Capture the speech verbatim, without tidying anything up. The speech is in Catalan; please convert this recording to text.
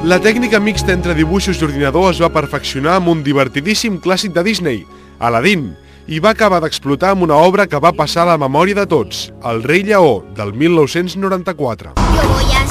La tècnica mixta entre dibuixos i ordinador es va perfeccionar amb un divertidíssim clàssic de Disney, Aladdin, i va acabar d'explotar amb una obra que va passar a la memòria de tots, El rei lleó, del mil nou-cents noranta-quatre.